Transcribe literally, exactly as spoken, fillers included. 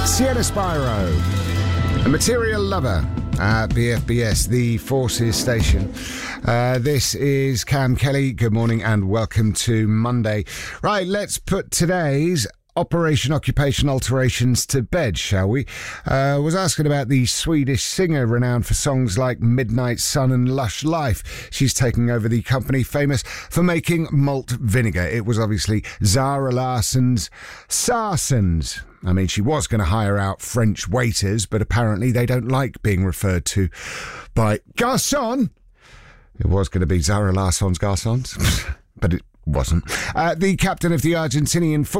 Sienna Spyro, a Material Lover at B F B S, the Forces station. Uh, this is Cam Kelly. Good morning and welcome to Monday. Right, let's put today's Operation Occupation Alterations to bed, shall we? Uh, was asking about the Swedish singer renowned for songs like Midnight Sun and Lush Life. She's taking over the company famous for making malt vinegar. It was obviously Zara Larsson's Sarsons. I mean, she was going to hire out French waiters, but apparently they don't like being referred to by garçon. It was going to be Zara Larsson's garçons, but it wasn't. Uh, the captain of the Argentinian football